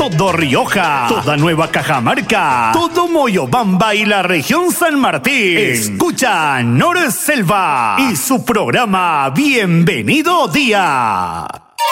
todo Rioja, toda Nueva Cajamarca, todo Moyobamba y la región San Martín. Escucha Norselva y su programa Bienvenido Día.